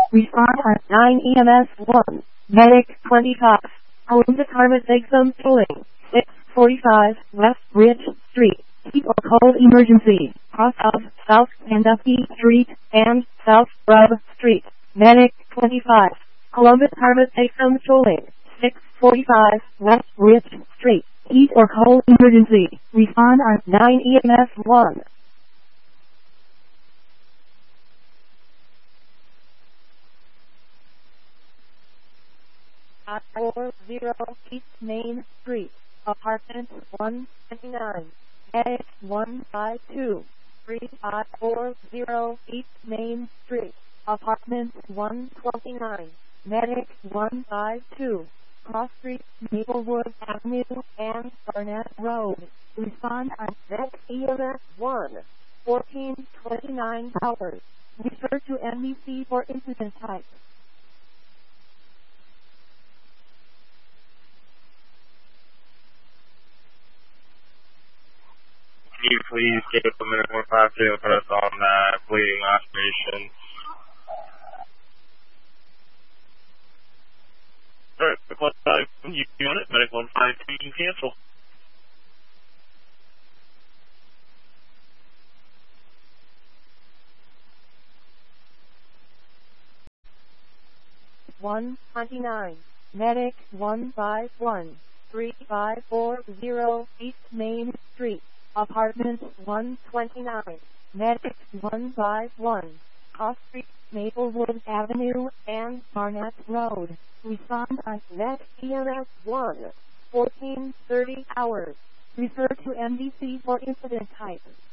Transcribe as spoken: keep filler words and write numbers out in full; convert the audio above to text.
Respond at nine E M S one. Medic twenty-five. Columbus Harvest Exum Tooling. six forty-five West Ridge Street. Heat or cold emergency. Cross of South Sandusky Street and South Rub Street. Medic twenty-five. Columbus Harvest Exum Tooling. six forty-five West Ridge Street. Heat or cold emergency. Respond at nine E M S one. four zero East Main Street, Apartment one twenty-nine, Medic one five two, three five four zero East Main Street, Apartment one twenty-nine, Medic one five two, Cross Street, Maplewood Avenue, and Barnett Road. Respond at Medic E M S one, fourteen twenty-nine hours. Refer to N B C for incident type. Can you please get up a minute one five two and put us on uh, bleeding aspiration? Alright, one five you unit, medic one five two, you can cancel. one twenty-nine, Medic one five one, three five four zero East Main Street, Apartment one twenty-nine, Medic one five one, Cross Street, Maplewood Avenue, and Barnett Road. Respond at Medic E M S one, fourteen thirty hours. Refer to N B C for incident type.